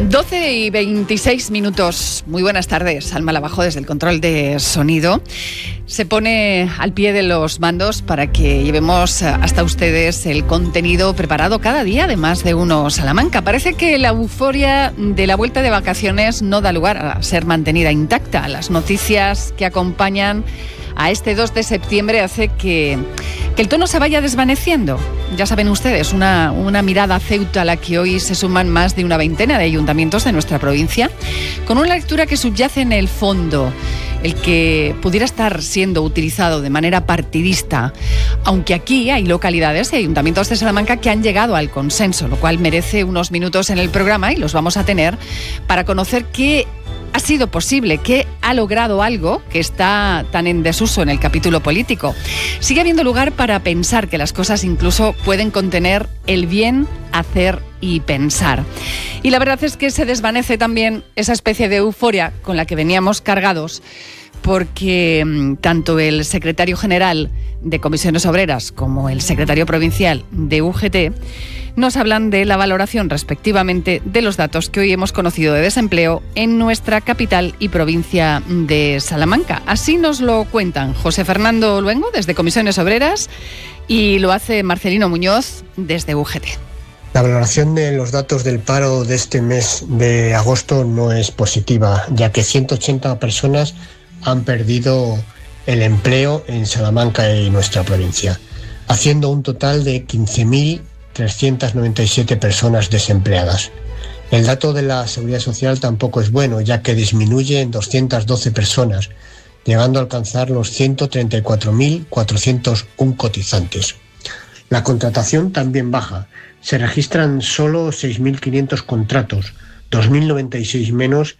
12:26. Muy buenas tardes. Alma Lavajo desde el control de sonido se pone al pie de los mandos para que llevemos hasta ustedes el contenido preparado cada día de Más de Uno Salamanca. Parece que la euforia de la vuelta de vacaciones no da lugar a ser mantenida intacta. Las noticias que acompañan a este 2 de septiembre hace que el tono se vaya desvaneciendo. Ya saben ustedes, una mirada a Ceuta a la que hoy se suman más de una veintena de ayuntamientos de nuestra provincia, con una lectura que subyace en el fondo, el que pudiera estar siendo utilizado de manera partidista, aunque aquí hay localidades y ayuntamientos de Salamanca que han llegado al consenso, lo cual merece unos minutos en el programa y los vamos a tener para conocer qué ha sido posible, que ha logrado algo que está tan en desuso en el capítulo político. Sigue habiendo lugar para pensar que las cosas incluso pueden contener el bien, hacer y pensar. Y la verdad es que se desvanece también esa especie de euforia con la que veníamos cargados, porque tanto el secretario general de Comisiones Obreras como el secretario provincial de UGT nos hablan de la valoración respectivamente de los datos que hoy hemos conocido de desempleo en nuestra capital y provincia de Salamanca. Así nos lo cuentan José Fernando Luengo desde Comisiones Obreras y lo hace Marcelino Muñoz desde UGT. La valoración de los datos del paro de este mes de agosto no es positiva, ya que 180 personas han perdido el empleo en Salamanca y nuestra provincia, haciendo un total de 15.397 personas desempleadas. El dato de la Seguridad Social tampoco es bueno, ya que disminuye en 212 personas, llegando a alcanzar los 134.401 cotizantes. La contratación también baja. Se registran solo 6.500 contratos, 2.096 menos